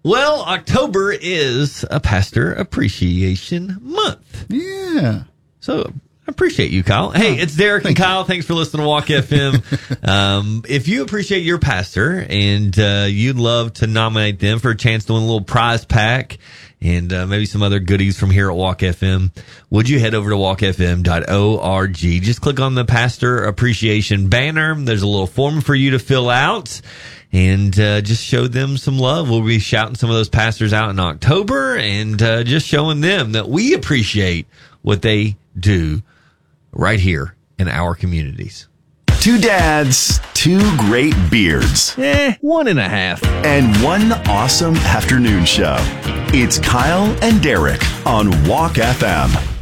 Well, October is a Pastor Appreciation Month. Yeah. So I appreciate you, Kyle. Hey, it's Derek and Kyle. Thanks for listening to Walk FM. If you appreciate your pastor and you'd love to nominate them for a chance to win a little prize pack and maybe some other goodies from here at Walk FM, would you head over to walkfm.org? Just click on the Pastor Appreciation banner. There's a little form for you to fill out. And just show them some love. We'll be shouting some of those pastors out in October and just showing them that we appreciate what they do right here in our communities. 2 dads, 2 great beards. 1.5. And 1 awesome afternoon show. It's Kyle and Derek on Walk FM.